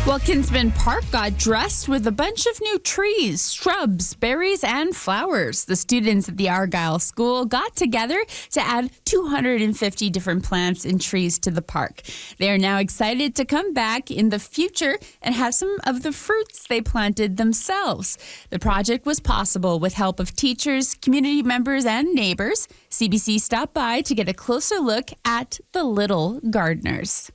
Well, Kinsman Park got dressed with a bunch of new trees, shrubs, berries, and flowers. The students at the Argyle School got together to add 250 different plants and trees to the park. They are now excited to come back in the future and have some of the fruits they planted themselves. The project was possible with help of teachers, community members, and neighbors. CBC stopped by to get a closer look at the little gardeners.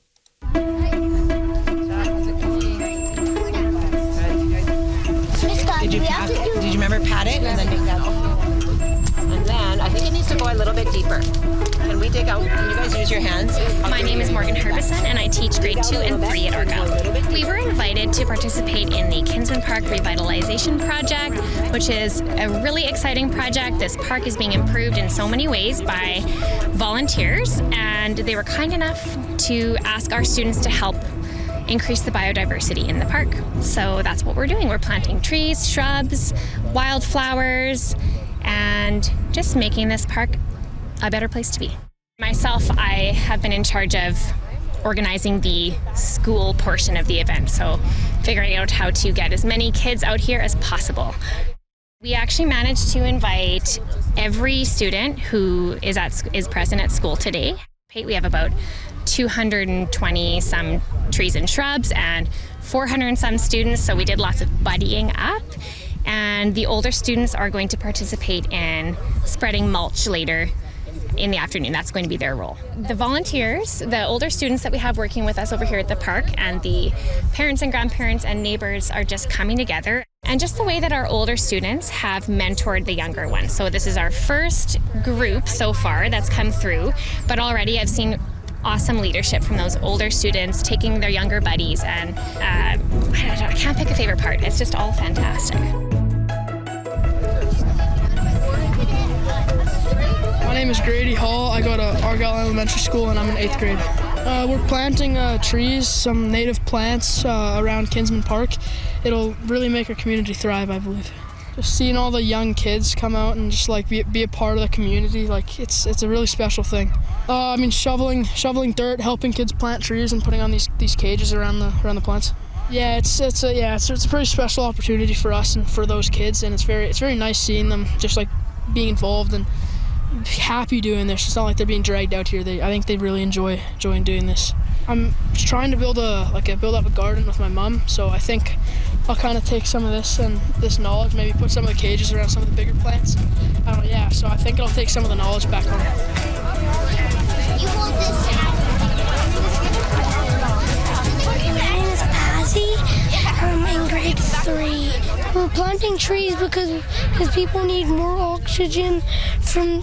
Did you remember pat it and then dig that off? And then I think it needs to go a little bit deeper. Can we dig out? Can you guys use your hands? My name is Morgan Herbison and I teach grade 2 and 3 at Argyle. We were invited to participate in the Kinsman Park Revitalization Project, which is a really exciting project. This park is being improved in so many ways by volunteers, and they were kind enough to ask our students to help increase the biodiversity in the park. So that's what we're doing. We're planting trees, shrubs, wildflowers, and just making this park a better place to be. Myself, I have been in charge of organizing the school portion of the event, so figuring out how to get as many kids out here as possible. We actually managed to invite every student who is present at school today. We have about 220 some trees and shrubs and 400 and some students, so we did lots of buddying up. And the older students are going to participate in spreading mulch later in the afternoon. That's going to be their role. The volunteers, the older students that we have working with us over here at the park, and the parents and grandparents and neighbors are just coming together. And just the way that our older students have mentored the younger ones. So this is our first group so far that's come through, but already I've seen awesome leadership from those older students taking their younger buddies, and I can't pick a favorite part. It's just all fantastic. My name is Grady Hall. I go to Argyle Elementary School and I'm in 8th grade. We're planting trees, some native plants around Kinsman Park. It'll really make our community thrive, I believe. Just seeing all the young kids come out and just like be a part of the community, like it's a really special thing. Shoveling dirt, helping kids plant trees, and putting on these cages around the plants. Yeah, it's a pretty special opportunity for us and for those kids, and it's very nice seeing them just like being involved and happy doing this. It's not like they're being dragged out here. I think they really enjoying doing this. I'm trying to build up a garden with my mom, so I think I'll kind of take some of this knowledge, maybe put some of the cages around some of the bigger plants. So I think I'll take some of the knowledge back home. You hold this. My name is Ozzy. I'm in grade 3. We're planting trees because people need more oxygen from